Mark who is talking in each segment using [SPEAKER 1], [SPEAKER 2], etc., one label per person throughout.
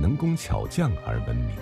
[SPEAKER 1] 能工巧匠而闻名。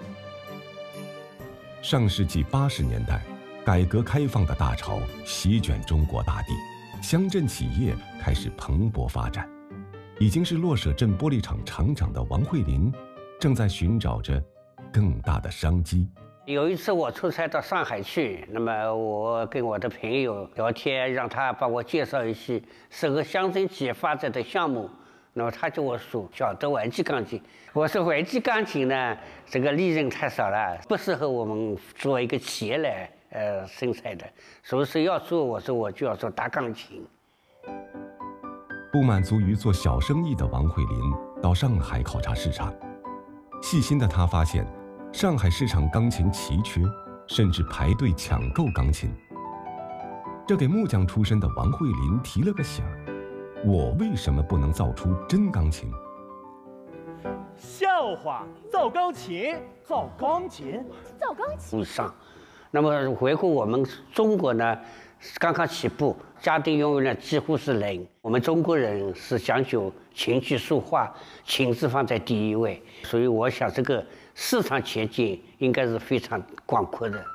[SPEAKER 1] 上世纪80年代，改革开放的大潮席卷中国大地，乡镇企业开始蓬勃发展。已经是落舍镇玻璃厂厂长的王慧林，正在寻找着更大的商机。
[SPEAKER 2] 有一次我出差到上海去，那么我跟我的朋友聊天，让他帮我介绍一些适合乡镇企业发展的项目。那么他叫我说小的外机钢琴，我说外机钢琴呢，这个利润太少了，不适合我们做一个企业来生产的，所以说要做，我说我就要做大钢琴。
[SPEAKER 1] 不满足于做小生意的王慧林到上海考察市场，细心的他发现，上海市场钢琴奇缺，甚至排队抢购钢琴。这给木匠出身的王慧林提了个醒儿：我为什么不能造出真钢琴？
[SPEAKER 3] 笑话，造钢琴，造钢琴，
[SPEAKER 4] 造钢琴。
[SPEAKER 2] 以上，那么回顾我们中国呢，刚刚起步，家庭拥有呢几乎是零。我们中国人是讲究琴棋书画，琴字放在第一位，所以我想这个市场前景应该是非常广阔的。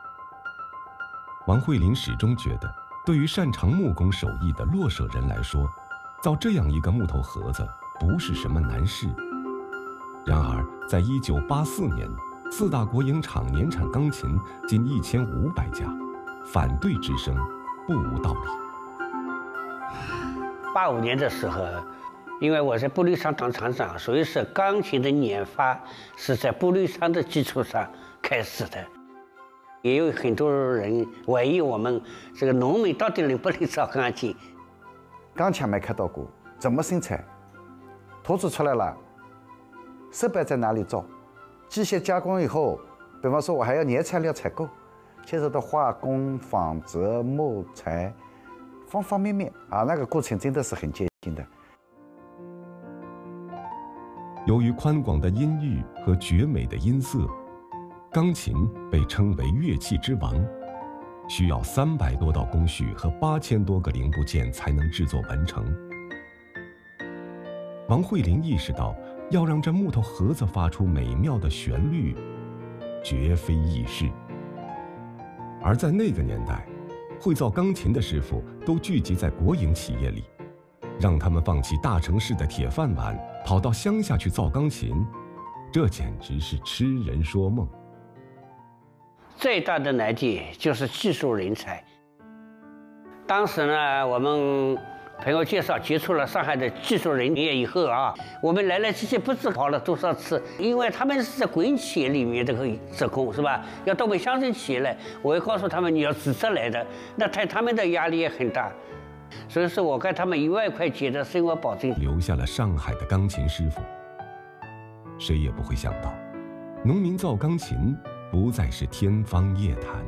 [SPEAKER 1] 王慧林始终觉得，对于擅长木工手艺的落舍人来说，造这样一个木头盒子不是什么难事。然而，在1984年，4大国营厂年产钢琴近1500家，反对之声不无道理。
[SPEAKER 2] 85年的时候，因为我在玻璃厂当厂长，所以说钢琴的研发是在玻璃厂的基础上开始的。也有很多人怀疑我们这个农民到底能不能造钢琴。
[SPEAKER 5] 钢琴没看到过，怎么生产？图纸出来了，设备在哪里造？机械加工以后，比方说我还要原材料采购，牵扯到化工、纺织、木材，方方面面啊，那个过程真的是很艰辛的。
[SPEAKER 1] 由于宽广的音域和绝美的音色，钢琴被称为乐器之王，需要300多道工序和8000多个零部件才能制作完成。王慧林意识到，要让这木头盒子发出美妙的旋律，绝非易事。而在那个年代，会造钢琴的师傅都聚集在国营企业里，让他们放弃大城市的铁饭碗，跑到乡下去造钢琴，这简直是痴人说梦。
[SPEAKER 2] 最大的难题就是技术人才。当时呢，我们朋友介绍接触了上海的技术人员以后啊，我们来来去去不知跑了多少次，因为他们是在国营企业里面这个职工是吧？要到我们乡镇企业来，我会告诉他们你要自责来的，那他们的压力也很大。所以说我给他们1万块钱的生活保证，
[SPEAKER 1] 留下了上海的钢琴师傅。谁也不会想到，农民造钢琴不再是天方夜谭。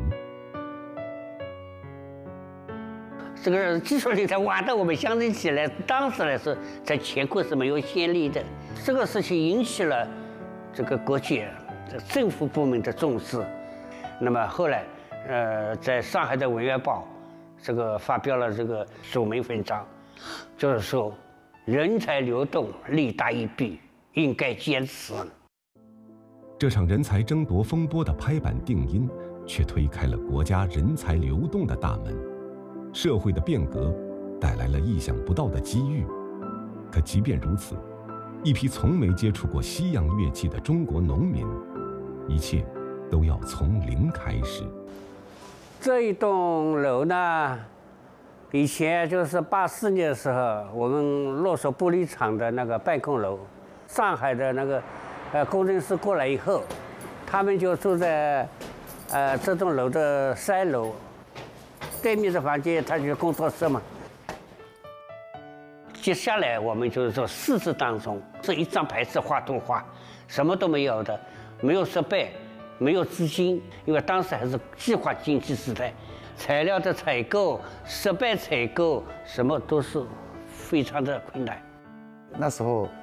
[SPEAKER 2] 这个技术人才挖到我们乡镇企业来，当时来说在全国是没有先例的。这个事情引起了这个国界政府部门的重视。那么后来，在上海的《文汇报》这个发表了这个署名文章，就是说人才流动利大于弊，应该坚持。
[SPEAKER 1] 这场人才争夺风波的拍板定音，却推开了国家人才流动的大门。社会的变革带来了意想不到的机遇。可即便如此，一批从没接触过西洋乐器的中国农民，一切都要从零开始。
[SPEAKER 2] 这一栋楼呢，以前就是84年的时候，我们洛索玻璃厂的那个办公楼，上海的那个工程师过来以后，他们就住在这栋楼的3楼，对面的房间它就是工作室嘛。接下来我们就是说4字当中，这一张牌子画图画，什么都没有的，没有设备，没有资金，因为当时还是计划经济时代，材料的采购、设备采购，什么都是非常的困难。
[SPEAKER 5] 那时候